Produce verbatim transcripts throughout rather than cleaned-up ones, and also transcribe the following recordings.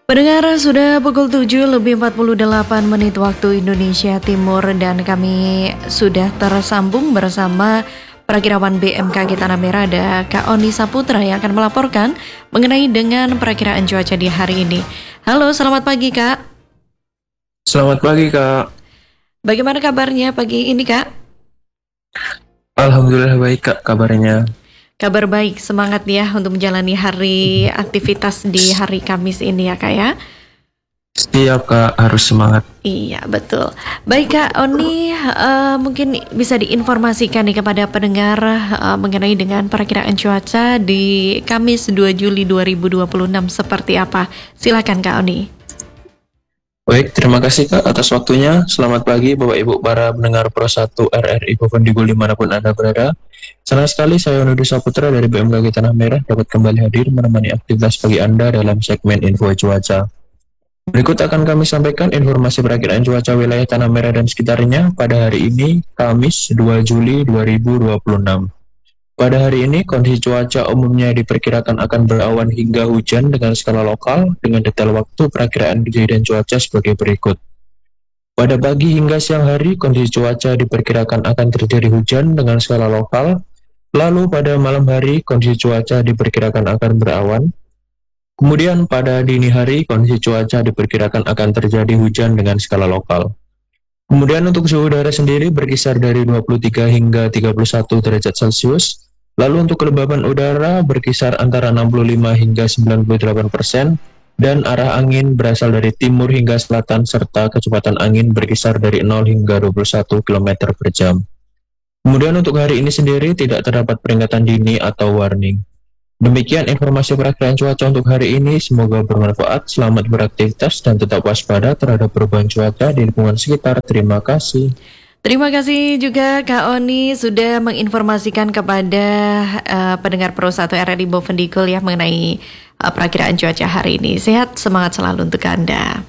Pendengar, sudah pukul tujuh lebih empat puluh delapan menit waktu Indonesia Timur dan kami sudah tersambung bersama perakirawan B M K G Tanah Merah, ada Kak Oni Saputra yang akan melaporkan mengenai dengan perakiraan cuaca di hari ini. Halo, selamat pagi Kak. Selamat pagi Kak. Bagaimana kabarnya pagi ini Kak? Alhamdulillah baik Kak kabarnya. Kabar baik, semangat ya untuk menjalani hari aktivitas di hari Kamis ini ya Kak ya. Siap Kak, harus semangat. Iya betul. Baik Kak Oni, uh, mungkin bisa diinformasikan nih kepada pendengar uh, mengenai dengan perakiraan cuaca di Kamis dua Juli dua ribu dua puluh enam seperti apa. Silakan Kak Oni. Baik, terima kasih Kak atas waktunya. Selamat pagi Bapak Ibu para pendengar Pro satu R R I Bovendigul dimanapun Anda berada. Senang sekali saya Oni Saputra dari B M K G Tanah Merah dapat kembali hadir menemani aktivitas pagi Anda dalam segmen Info Cuaca. Berikut akan kami sampaikan informasi perakiraan cuaca wilayah Tanah Merah dan sekitarnya pada hari ini, Kamis dua Juli dua ribu dua puluh enam. Pada hari ini, kondisi cuaca umumnya diperkirakan akan berawan hingga hujan dengan skala lokal, dengan detail waktu perakiraan kejadian cuaca sebagai berikut. Pada pagi hingga siang hari, kondisi cuaca diperkirakan akan terjadi hujan dengan skala lokal. Lalu pada malam hari, kondisi cuaca diperkirakan akan berawan. Kemudian pada dini hari, kondisi cuaca diperkirakan akan terjadi hujan dengan skala lokal. Kemudian untuk suhu udara sendiri berkisar dari dua puluh tiga hingga tiga puluh satu derajat Celcius. Lalu untuk kelembaban udara berkisar antara enam puluh lima hingga sembilan puluh delapan persen. Dan arah angin berasal dari timur hingga selatan serta kecepatan angin berkisar dari nol hingga dua puluh satu kilometer per jam. Kemudian untuk hari ini sendiri tidak terdapat peringatan dini atau warning. Demikian informasi perakiraan cuaca untuk hari ini, semoga bermanfaat, selamat beraktivitas dan tetap waspada terhadap perubahan cuaca di lingkungan sekitar. Terima kasih. Terima kasih juga Kak Oni sudah menginformasikan kepada uh, pendengar Pro satu R R I Bovendigul ya mengenai uh, perakiraan cuaca hari ini. Sehat, semangat selalu untuk Anda.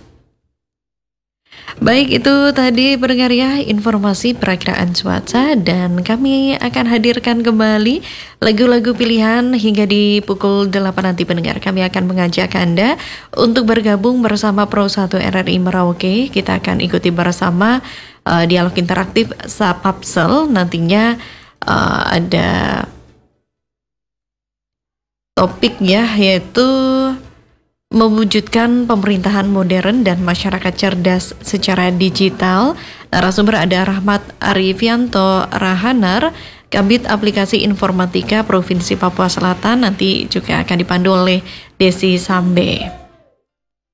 Baik, itu tadi pendengar ya informasi perakiraan cuaca dan kami akan hadirkan kembali lagu-lagu pilihan hingga di pukul delapan nanti pendengar. Kami akan mengajak Anda untuk bergabung bersama Pro satu R R I Merauke. Kita akan ikuti bersama uh, dialog interaktif Sapapsel. Nantinya uh, ada topik ya, yaitu mewujudkan pemerintahan modern dan masyarakat cerdas secara digital. Narasumber ada Rahmat Arifianto Rahanar, Kabid Aplikasi Informatika Provinsi Papua Selatan. Nanti juga akan dipandu oleh Desi Sambe.